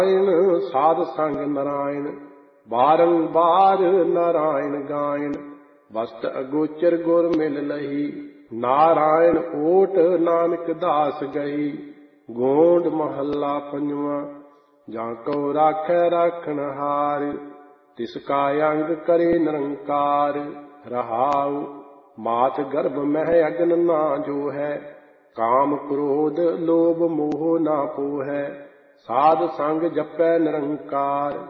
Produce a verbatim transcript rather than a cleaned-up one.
ਸਾਧ ਸੰਗ ਨਾਰਾਇਣ ਬਾਰੰਬਾਰ ਨਾਰਾਇਣ ਗਾਇਣ ਵਸਤ ਅਗੋਚਰ ਗੁਰ ਮਿਲ ਲਹੀ ਨਾਰਾਇਣ ਓਟ ਨਾਨਕ ਦਾਸ ਗਈ। ਗੋਂਡ ਮਹੱਲਾ ਪੰਜਵਾਂ। ਜਾਂ ਕੋ ਰਾਖੈ ਰਾਖਣ ਹਾਰ ਤਿਸ ਕਾ ਅੰਗ ਕਰੇ ਨਿਰੰਕਾਰ ਰਹਾਉ। ਮਾਤ ਗਰਭ ਮਹਿ ਅਗਨ ਨਾ ਜੋ ਹੈ ਕਾਮ ਕ੍ਰੋਧ ਲੋਭ ਮੋਹ ਨਾ ਪੋਹੈ। ਸਾਧ ਸੰਗ ਜਪੈ ਨਿਰੰਕਾਰ